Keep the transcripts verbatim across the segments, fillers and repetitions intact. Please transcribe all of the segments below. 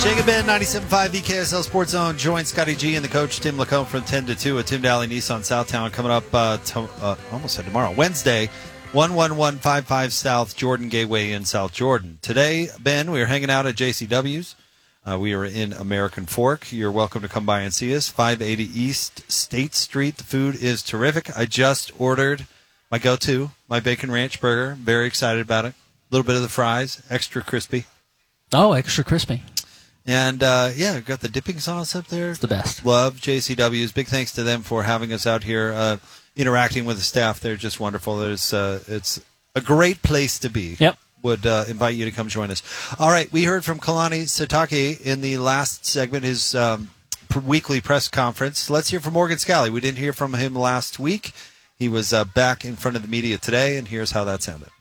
Jacob Ben, ninety-seven point five V K S L Sports Zone. Join Scotty G and the coach Tim Lacombe from ten to two at Tim Daly Nissan Southtown. Coming up, uh, to, uh, almost said tomorrow, Wednesday, one one one five five South Jordan Gateway in South Jordan. Today, Ben, we are hanging out at J C W's. Uh, we are in American Fork. You're welcome to come by and see us. five eighty East State Street. The food is terrific. I just ordered my go-to, my bacon ranch burger. Very excited about it. A little bit of the fries, extra crispy. Oh, extra crispy. And, uh, yeah, we've got the dipping sauce up there. It's the best. Love J C W's. Big thanks to them for having us out here, uh, interacting with the staff. They're just wonderful. There's, uh, it's a great place to be. Yep. Would uh, invite you to come join us. All right, we heard from Kalani Sitake in the last segment, his um, p- weekly press conference. Let's hear from Morgan Scally. We didn't hear from him last week. He was uh, back in front of the media today, and here's how that sounded.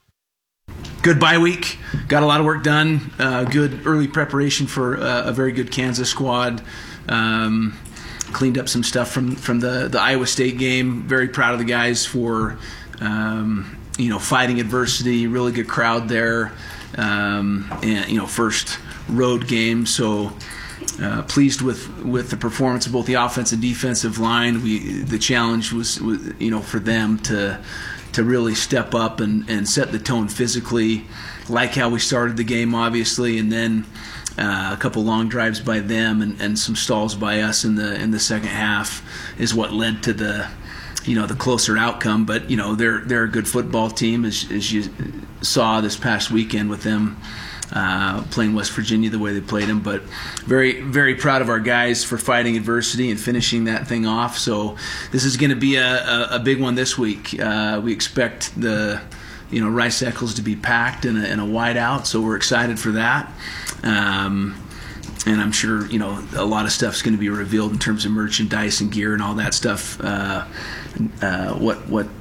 Good bye week. Got a lot of work done. Uh, good early preparation for uh, a very good Kansas squad. Um, cleaned up some stuff from, from the, the Iowa State game. Very proud of the guys for um, you know fighting adversity. Really good crowd there. Um, and you know first road game. So uh, pleased with, with the performance of both the offensive and defensive line. We the challenge was, was you know for them to. to really step up and, and set the tone physically, like how we started the game, obviously, and then uh, a couple long drives by them and, and some stalls by us in the in the second half is what led to the you know the closer outcome. But you know they're they're a good football team, as as you saw this past weekend with them uh, playing West Virginia the way they played them. But very very proud of our guys for fighting adversity and finishing that thing off. So this is going to be a, a, a big one this week. Uh, we expect the you know Rice Eccles to be packed and a, and a wide out, so we're excited for that. Um, and I'm sure you know a lot of stuff's going to be revealed in terms of merchandise and gear and all that stuff. Uh, uh, what what